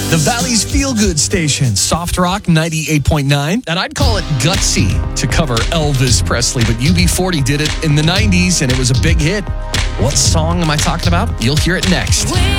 The Valley's feel-good station, Soft Rock 98.9. And I'd call it gutsy to cover Elvis Presley, but UB40 did it in the 90s, and it was a big hit. What song am I talking about? You'll hear it next.